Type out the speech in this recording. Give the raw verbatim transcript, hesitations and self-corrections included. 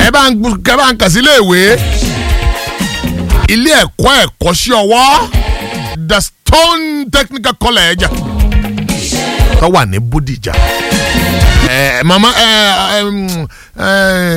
ẹ bá ń ẹ bá ń kà sí ilé ìwé ilé ẹ̀kọ́ ẹ̀kọ́ṣẹ́ ọwọ́ the Stone Technical College tó wà ní Bódìjà ẹ mama ẹ ẹ.